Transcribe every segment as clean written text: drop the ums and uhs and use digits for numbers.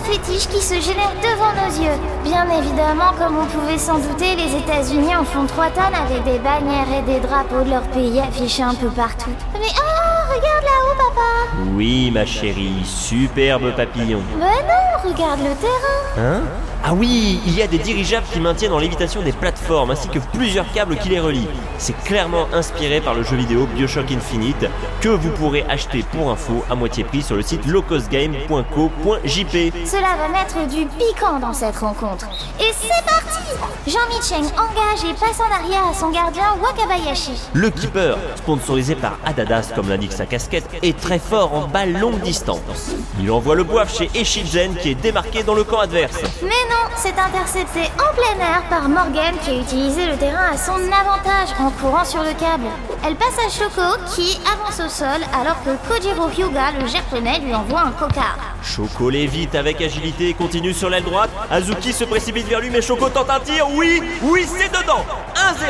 fétiche qui se génère devant nos yeux. Bien évidemment, comme on pouvait s'en douter, les États-Unis en font 3 tonnes avec des bannières et des drapeaux de leur pays affichés un peu partout. Mais oh, regarde là-haut, papa! Oui, ma chérie, superbe papillon. Mais non, regarde le terrain! Hein? Ah oui, il y a des dirigeables qui maintiennent en lévitation des plateformes ainsi que plusieurs câbles qui les relient. C'est clairement inspiré par le jeu vidéo BioShock Infinite que vous pourrez acheter pour info à moitié prix sur le site locostgame.co.jp. Cela va mettre du piquant dans cette rencontre. Et c'est parti! Jean-Mi Cheng engage et passe en arrière à son gardien Wakabayashi. Le keeper, sponsorisé par Adidas comme l'indique sa casquette, est très fort en balle longue distance. Il envoie le boif chez Echizen qui est démarqué dans le camp adverse. Mais non, c'est intercepté en plein air par Morgan qui a utilisé le terrain à son avantage en courant sur le câble. Elle passe à Shoko qui avance au sol alors que Kojiro Hyuga, le japonais, lui envoie un cocard. Shoko l'évite avec agilité et continue sur l'aile droite. Azuki se précipite vers lui mais Shoko tente un tir. Oui, c'est dedans. 1-0.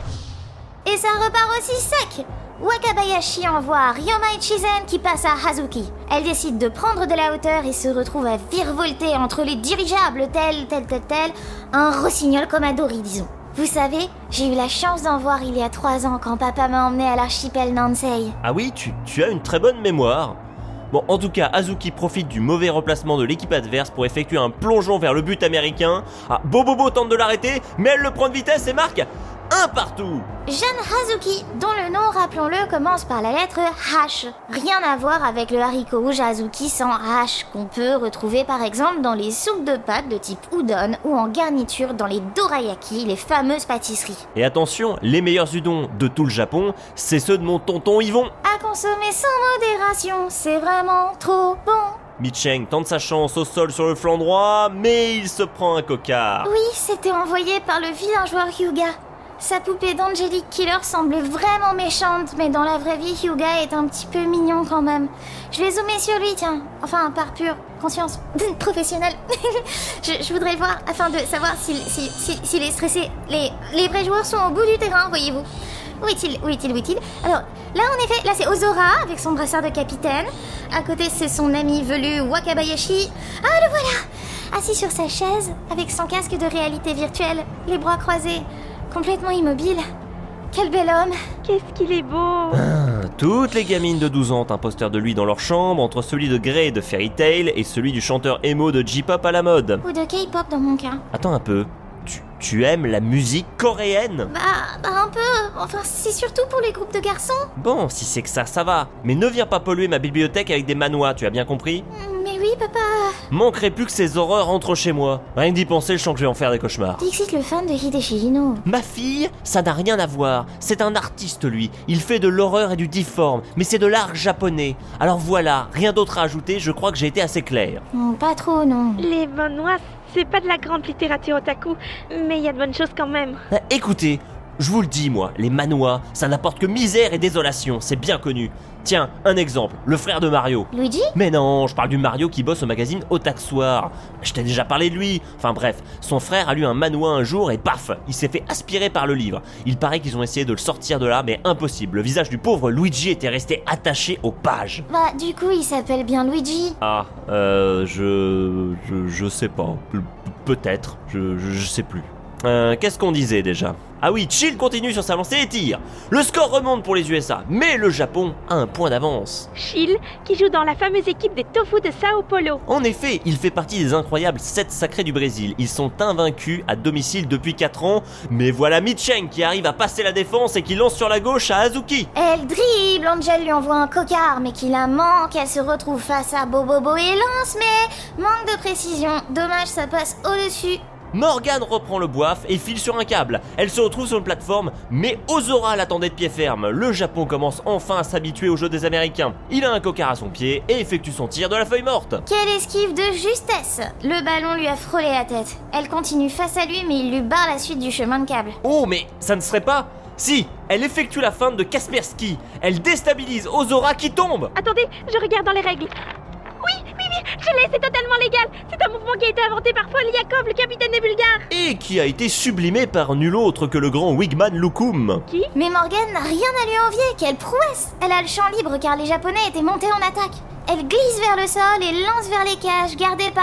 Et ça repart aussi sec. Wakabayashi envoie Ryoma Echizen qui passe à Hazuki. Elle décide de prendre de la hauteur et se retrouve à virevolter entre les dirigeables tel, un rossignol comme à Dory, disons. Vous savez, j'ai eu la chance d'en voir il y a 3 ans quand papa m'a emmené à l'archipel Nansei. Ah oui, tu as une très bonne mémoire. Bon, en tout cas, Azuki profite du mauvais remplacement de l'équipe adverse pour effectuer un plongeon vers le but américain. Ah, Bobobo tente de l'arrêter, mais elle le prend de vitesse et marque 1 partout. Jeanne Hazuki, dont le nom, rappelons-le, commence par la lettre H. Rien à voir avec le haricot rouge Azuki sans H, qu'on peut retrouver par exemple dans les soupes de pâtes de type udon ou en garniture dans les dorayaki, les fameuses pâtisseries. Et attention, les meilleurs udon de tout le Japon, c'est ceux de mon tonton Yvon. À consommer sans modération, c'est vraiment trop bon. Mi-Cheng tente sa chance au sol sur le flanc droit, mais il se prend un cocard. Oui, c'était envoyé par le vilain joueur Hyuga. Sa poupée d'Angelic Killer semble vraiment méchante, mais dans la vraie vie, Hyuga est un petit peu mignon quand même. Je vais zoomer sur lui, tiens. Enfin, par pure conscience professionnelle. je voudrais le voir afin de savoir s'il est stressé. Les vrais joueurs sont au bout du terrain, voyez-vous. Où est-il? Alors, là en effet, là c'est Ozora avec son brassard de capitaine. À côté, c'est son ami velu Wakabayashi. Ah, le voilà! Assis sur sa chaise, avec son casque de réalité virtuelle, les bras croisés. Complètement immobile. Quel bel homme. Qu'est-ce qu'il est beau. Toutes les gamines de 12 ans ont un poster de lui dans leur chambre, entre celui de Grey de Fairy Tail et celui du chanteur emo de J-pop à la mode. Ou de K-pop dans mon cas. Attends un peu, tu aimes la musique coréenne? Bah un peu. Enfin, c'est surtout pour les groupes de garçons. Bon, si c'est que ça va. Mais ne viens pas polluer ma bibliothèque avec des manhwas, tu as bien compris? Mais oui, papa. Manquerait plus que ces horreurs rentrent chez moi. Rien que d'y penser, je sens que je vais en faire des cauchemars. Dixit le fan de Hideshi Hino. Ma fille, ça n'a rien à voir. C'est un artiste, lui. Il fait de l'horreur et du difforme, mais c'est de l'art japonais. Alors voilà, rien d'autre à ajouter, je crois que j'ai été assez clair. Pas trop, non. Les manhwas, c'est pas de la grande littérature otaku, mais il y a de bonnes choses quand même. Écoutez, je vous le dis moi, les manhwas, ça n'apporte que misère et désolation, c'est bien connu. Tiens, un exemple, le frère de Mario. Luigi? Mais non, je parle du Mario qui bosse au magazine Otakusoir. Je t'ai déjà parlé de lui. Enfin bref, son frère a lu un manhwa un jour et paf, il s'est fait aspirer par le livre. Il paraît qu'ils ont essayé de le sortir de là, mais impossible. Le visage du pauvre Luigi était resté attaché aux pages. Bah du coup, il s'appelle bien Luigi. Ah, je sais pas. Peut-être, je sais plus. Qu'est-ce qu'on disait déjà? Ah oui, Chill continue sur sa lancée et tire. Le score remonte pour les USA, mais le Japon a un point d'avance. Chill, qui joue dans la fameuse équipe des Tofu de Sao Paulo. En effet, il fait partie des incroyables 7 sacrés du Brésil. Ils sont invaincus à domicile depuis 4 ans, mais voilà Mi-Cheng qui arrive à passer la défense et qui lance sur la gauche à Azuki. Elle dribble, Angel lui envoie un cocard, mais qui la manque. Elle se retrouve face à Bobobo et lance, mais manque de précision. Dommage, ça passe au-dessus. Morgan reprend le boif et file sur un câble. Elle se retrouve sur une plateforme, mais Ozora l'attendait de pied ferme. Le Japon commence enfin à s'habituer au jeu des Américains. Il a un cocard à son pied et effectue son tir de la feuille morte. Quelle esquive de justesse! Le ballon lui a frôlé la tête. Elle continue face à lui, mais il lui barre la suite du chemin de câble. Oh, mais ça ne serait pas... Si, elle effectue la feinte de Kaspersky. Elle déstabilise Ozora qui tombe. Attendez, je regarde dans les règles. Oui, je l'ai, c'est totalement légal. C'est un mouvement qui a été inventé par Polyakov, le capitaine des Bulgares. Et qui a été sublimé par nul autre que le grand Wigman Lukum. Qui? Mais Morgan n'a rien à lui envier, quelle prouesse! Elle a le champ libre car les Japonais étaient montés en attaque. Elle glisse vers le sol et lance vers les cages, gardées par